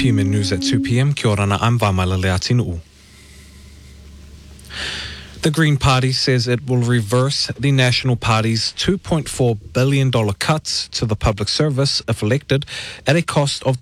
PM News at 2 p.m. Kia ora na, I'm Vamaila Leatinu'u. The Green Party says it will reverse the National Party's $2.4 billion cuts to the public service if elected at a cost of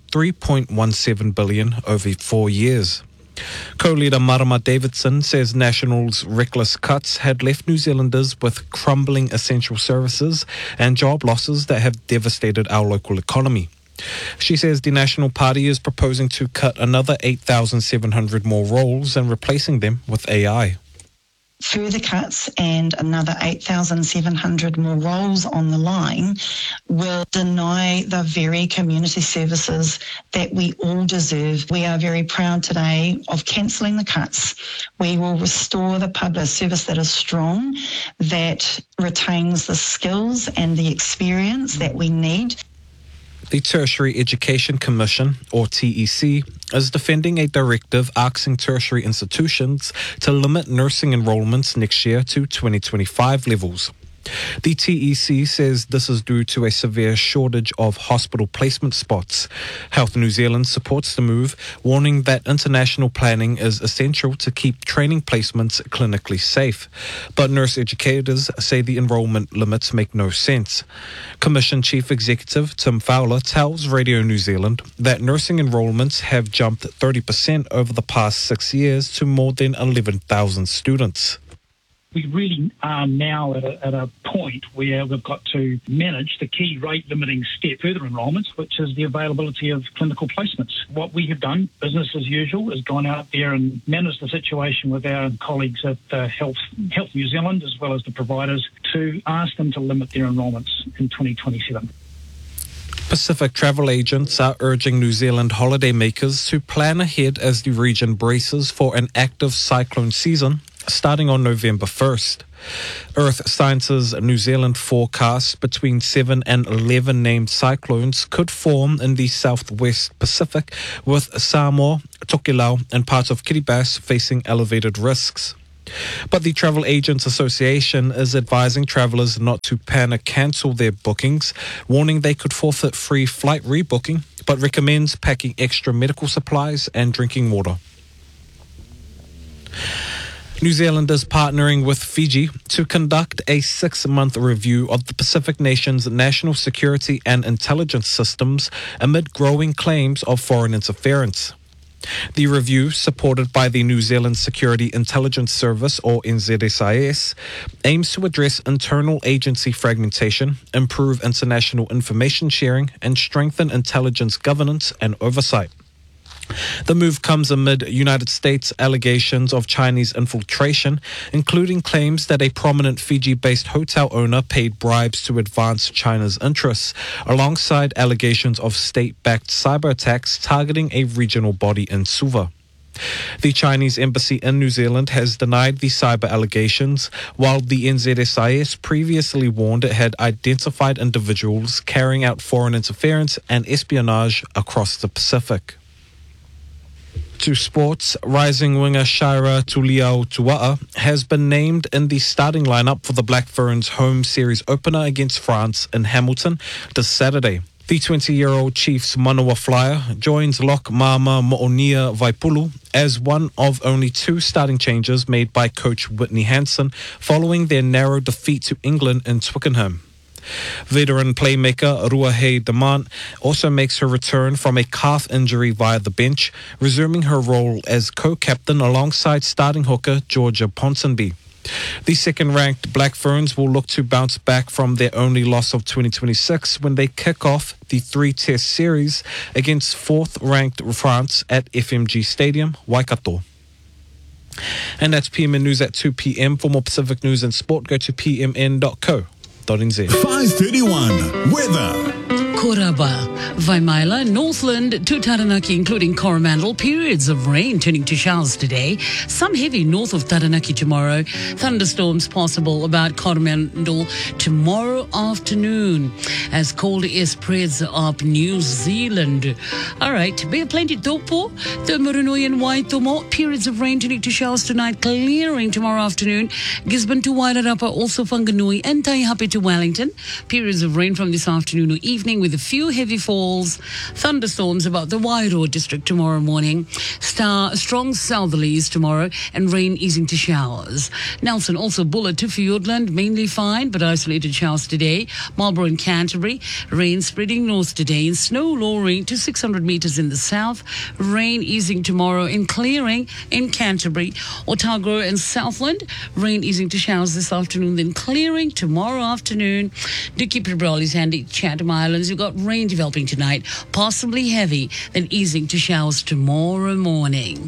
$3.17 billion over 4 years. Co-leader Marama Davidson says National's reckless cuts had left New Zealanders with crumbling essential services and job losses that have devastated our local economy. She says the National Party is proposing to cut another 8,700 more roles and replacing them with AI. Further cuts and another 8,700 more roles on the line will deny the very community services that we all deserve. We are very proud today of cancelling the cuts. We will restore the public service that is strong, that retains the skills and the experience that we need. The Tertiary Education Commission, or TEC, is defending a directive asking tertiary institutions to limit nursing enrolments next year to 2025 levels. The TEC says this is due to a severe shortage of hospital placement spots. Health New Zealand supports the move, warning that international planning is essential to keep training placements clinically safe. But nurse educators say the enrolment limits make no sense. Commission Chief Executive Tim Fowler tells Radio New Zealand that nursing enrolments have jumped 30% over the past 6 years to more than 11,000 students. We really are now at a point where we've got to manage the key rate-limiting step, further enrolments, which is the availability of clinical placements. What we have done, business as usual, is gone out there and managed the situation with our colleagues at Health New Zealand, as well as the providers, to ask them to limit their enrolments in 2027. Pacific travel agents are urging New Zealand holidaymakers to plan ahead as the region braces for an active cyclone season starting on November 1st. Earth Science's New Zealand forecasts between 7 and 11 named cyclones could form in the southwest Pacific, with Samoa, Tokelau and parts of Kiribati facing elevated risks. But the Travel Agents Association is advising travellers not to panic cancel their bookings, warning they could forfeit free flight rebooking, but recommends packing extra medical supplies and drinking water. New Zealand is partnering with Fiji to conduct a 6-month review of the Pacific nation's national security and intelligence systems amid growing claims of foreign interference. The review, supported by the New Zealand Security Intelligence Service, or NZSIS, aims to address internal agency fragmentation, improve international information sharing, and strengthen intelligence governance and oversight. The move comes amid United States allegations of Chinese infiltration, including claims that a prominent Fiji-based hotel owner paid bribes to advance China's interests, alongside allegations of state-backed cyber attacks targeting a regional body in Suva. The Chinese embassy in New Zealand has denied the cyber allegations, while the NZSIS previously warned it had identified individuals carrying out foreign interference and espionage across the Pacific. To sports, rising winger Shaira Tuliau-Tua'a has been named in the starting lineup for the Black Ferns home series opener against France in Hamilton this Saturday. The 20-year-old Chiefs Manawa flyer joins lock Mama Moonia Vaipulu as one of only 2 starting changes made by coach Whitney Hansen following their narrow defeat to England in Twickenham. Veteran playmaker Ruahei Demant also makes her return from a calf injury via the bench, resuming her role as co-captain alongside starting hooker Georgia Ponsonby. The second-ranked Black Ferns will look to bounce back from their only loss of 2026 when they kick off the 3-test series against 4th-ranked France at FMG Stadium, Waikato. And that's PMN News at 2 p.m. For more Pacific news and sport, go to pmn.co.nz. 5:31 weather. Koraba, Vaimaila, Northland to Taranaki, including Coromandel. Periods of rain turning to showers today. Some heavy north of Taranaki tomorrow. Thunderstorms possible about Coromandel tomorrow afternoon as cold air spreads up New Zealand. All right, be plenty topo. The Murunui and Waitomo. Periods of rain turning to showers tonight, clearing tomorrow afternoon. Gisborne to Wairarapa, also Whanganui and Taihape to Wellington. Periods of rain from this afternoon or evening with with a few heavy falls, thunderstorms about the Wairua district tomorrow morning, strong southerlies tomorrow, and rain easing to showers. Nelson also Buller to Fiordland, mainly fine, but isolated showers today. Marlborough and Canterbury, rain spreading north today, and snow lowering to 600 meters in the south. Rain easing tomorrow and clearing in Canterbury. Otago and Southland, rain easing to showers this afternoon, then clearing tomorrow afternoon. Do keep your brollies handy. Chatham Islands, you've got rain developing tonight, possibly heavy, then easing to showers tomorrow morning.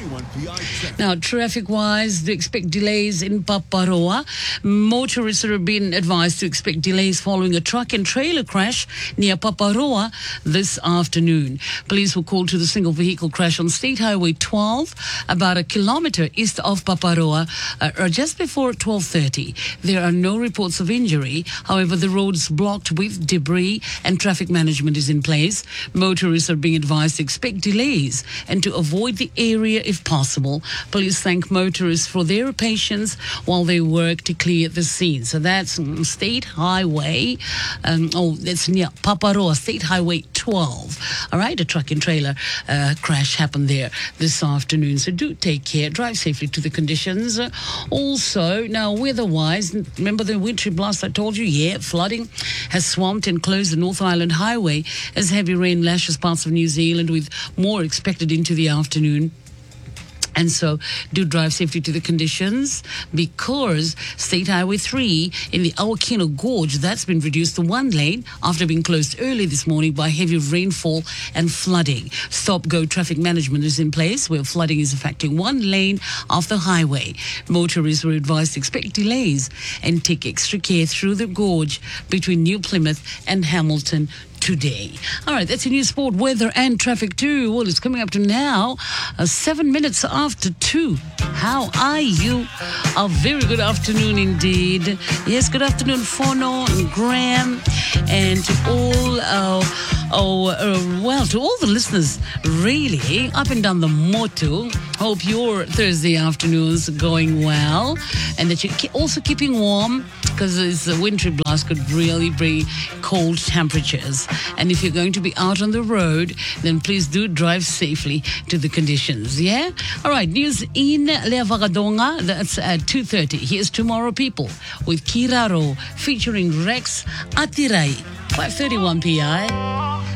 Now, traffic-wise, do expect delays in Paparoa. Motorists are being advised to expect delays following a truck and trailer crash near Paparoa this afternoon. Police were called to the single vehicle crash on State Highway 12, about a kilometre east of Paparoa, just before 12:30. There are no reports of injury. However, the road's blocked with debris and traffic management is in place. Motorists are being advised to expect delays and to avoid the area if possible. Police thank motorists for their patience while they work to clear the scene. So that's State Highway, that's near Paparoa, State Highway 12. All right, a truck and trailer crash happened there this afternoon. So do take care, drive safely to the conditions. Also, now weather-wise, remember the wintry blast I told you? Yeah, flooding has swamped and closed the North Island Highway as heavy rain lashes parts of New Zealand, with more expected into the afternoon. And so do drive safely to the conditions, because State Highway 3 in the Awakino Gorge, that's been reduced to one lane after being closed early this morning by heavy rainfall and flooding. Stop-go traffic management is in place where flooding is affecting one lane of the highway. Motorists were advised to expect delays and take extra care through the gorge between New Plymouth and Hamilton today. All right, that's your news, sport, weather, and traffic too. Well, it's coming up to now 7 minutes after 2. How are you? A very good afternoon indeed. Yes, good afternoon, Fono and Graham, and to all to all the listeners, really, up and down the motu. Hope your Thursday afternoons are going well, and that you're also keeping warm, because this wintry blast could really bring cold temperatures. And if you're going to be out on the road, then please do drive safely to the conditions, yeah? All right, news in Lea Vagadonga, that's at 2:30. Here's Tomorrow People with Kiraro featuring Rex Atirai, 5:31 PI.